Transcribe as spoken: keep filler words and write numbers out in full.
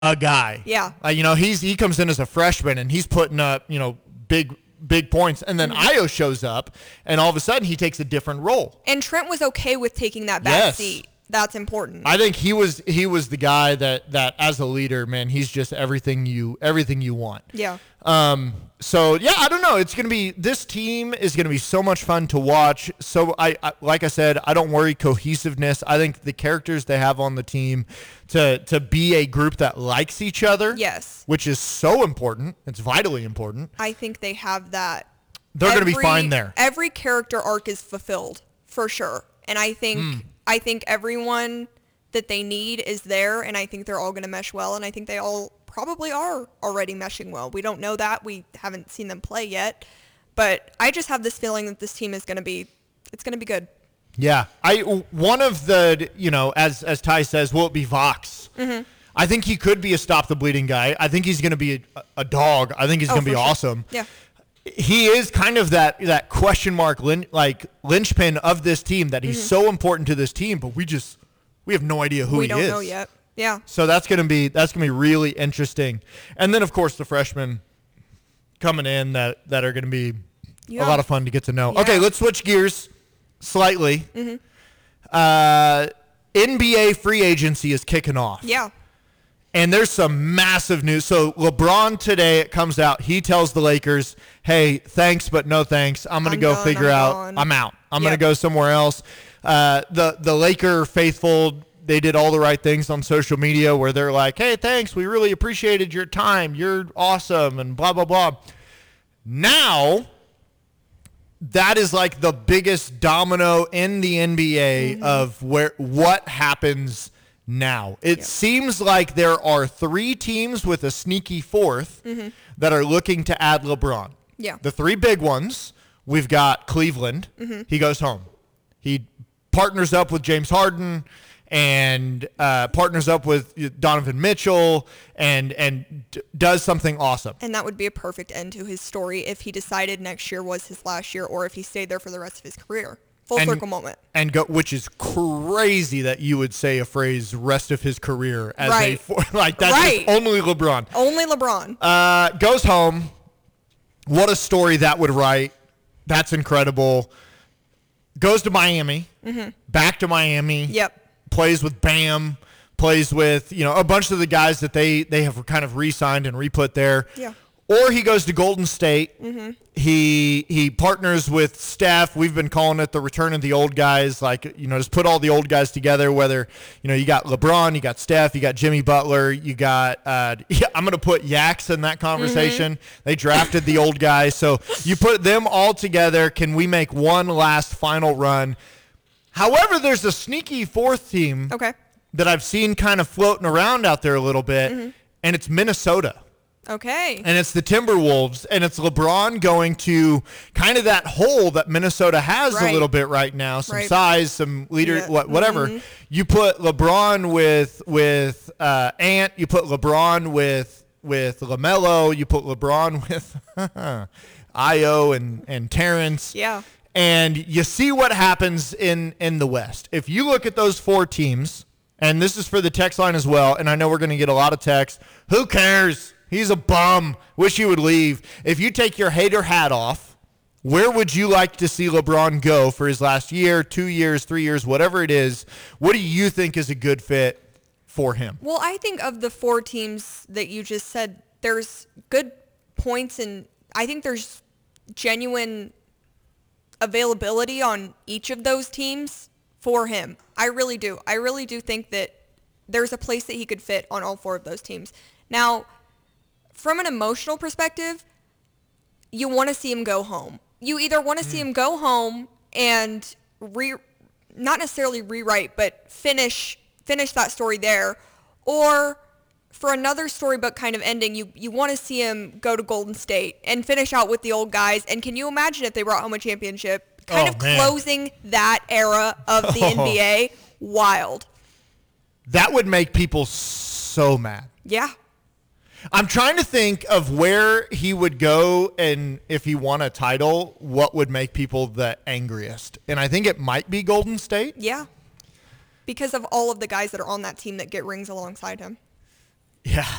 a guy. Yeah. Uh, you know, he's he comes in as a freshman and he's putting up, you know, big big points, and then mm-hmm. Ayo shows up, and all of a sudden he takes a different role. And Trent was okay with taking that back yes. seat. That's important. I think he was he was the guy that, that as a leader, man, he's just everything you everything you want. Yeah. Um. So yeah, I don't know. It's gonna be this team is gonna be so much fun to watch. So I, I like I said, I don't worry cohesiveness. I think the characters they have on the team to to be a group that likes each other. Yes. Which is so important. It's vitally important. I think they have that. They're every, gonna be fine there. Every character arc is fulfilled for sure, and I think. Mm. I think everyone that they need is there, and I think they're all going to mesh well, and I think they all probably are already meshing well. We don't know that. We haven't seen them play yet, but I just have this feeling that this team is going to be, it's going to be good. Yeah. I one of the, you know, as as Ty says, will it be Vox? Mm-hmm. I think he could be a stop the bleeding guy. I think he's going to be a, a dog. I think he's oh, going to be sure. awesome. Yeah. He is kind of that that question mark lin, like linchpin of this team, that he's mm-hmm. so important to this team, but we just we have no idea who we he is. We don't know yet. Yeah. So that's gonna be that's gonna be really interesting. And then of course the freshmen coming in that, that are gonna be yeah. a lot of fun to get to know. Yeah. Okay, let's switch gears slightly. Mm-hmm. Uh, N B A free agency is kicking off. Yeah. And there's some massive news. So LeBron today, it comes out, he tells the Lakers, hey, thanks, but no thanks. I'm going to go done, figure I'm out. gone. I'm out. I'm yep. going to go somewhere else. Uh, the, the Laker faithful, they did all the right things on social media where they're like, hey, thanks. We really appreciated your time. You're awesome and blah, blah, blah. Now, that is like the biggest domino in the N B A mm-hmm. of where what happens now. It yep. seems like there are three teams with a sneaky fourth mm-hmm. that are looking to add LeBron. Yeah. The three big ones, we've got Cleveland. Mm-hmm. He goes home. He partners up with James Harden and uh, partners up with Donovan Mitchell and and d- does something awesome. And that would be a perfect end to his story if he decided next year was his last year or if he stayed there for the rest of his career. Full and, circle moment. And go, which is crazy that you would say a phrase "rest of his career" as right. a like that's right. only LeBron. Only LeBron. Uh, goes home. What a story that would write. That's incredible. Goes to Miami. Mm-hmm. Back to Miami. Yep. Plays with Bam. Plays with you know a bunch of the guys that they they have kind of re-signed and re-put there. Yeah. Or he goes to Golden State. Mm-hmm. He he partners with Steph. We've been calling it the return of the old guys. Like, you know, just put all the old guys together, whether, you know, you got LeBron, you got Steph, you got Jimmy Butler, you got, uh, yeah, I'm going to put Yaks in that conversation. Mm-hmm. They drafted the old guys. So you put them all together. Can we make one last final run? However, there's a sneaky fourth team okay. that I've seen kind of floating around out there a little bit, mm-hmm. and it's Minnesota. Okay. And it's the Timberwolves, and it's LeBron going to kind of that hole that Minnesota has right. a little bit right now, some right. size, some leader, yeah. what, whatever. Mm-hmm. You put LeBron with with uh, Ant, you put LeBron with with LaMelo, you put LeBron with Ayo and and Terrence. Yeah. And you see what happens in in the West. If you look at those four teams, and this is for the text line as well, and I know we're going to get a lot of text. Who cares? He's a bum. Wish he would leave. If you take your hater hat off, where would you like to see LeBron go for his last year, two years, three years, whatever it is? What do you think is a good fit for him? Well, I think of the four teams that you just said, there's good points, and I think there's genuine availability on each of those teams for him. I really do. I really do think that there's a place that he could fit on all four of those teams. Now, from an emotional perspective, you want to see him go home. You either want to see him go home and re, not necessarily rewrite, but finish finish that story there, or for another storybook kind of ending, you, you want to see him go to Golden State and finish out with the old guys. And can you imagine if they brought home a championship, kind oh, of man. closing that era of the oh. N B A? Wild. That would make people so mad. Yeah. I'm trying to think of where he would go, and if he won a title, what would make people the angriest. And I think it might be Golden State. Yeah. Because of all of the guys that are on that team that get rings alongside him. Yeah,